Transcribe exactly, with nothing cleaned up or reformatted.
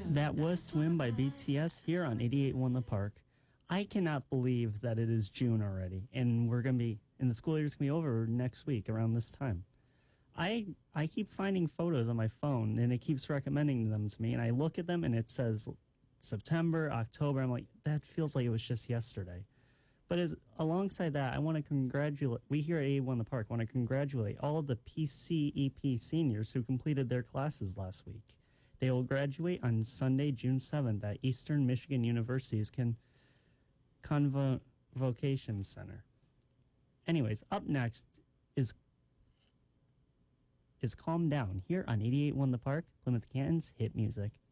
That was Swim by B T S here on eighty-eight point one The Park. I cannot believe that it is June already, and we're going to be, and the school year's going to be over next week around this time. I I keep finding photos on my phone, and it keeps recommending them to me, and I look at them, and it says September, October. I'm like, that feels like it was just yesterday. But as alongside that, I want to congratulate, we here at eighty-eight point one The Park want to congratulate all of the P C E P seniors who completed their classes last week. They will graduate on Sunday, June seventh at Eastern Michigan University's Con- Convocation Center. Anyways, up next is is Calm Down here on eighty-eight point one The Park, Plymouth Canton's hit music.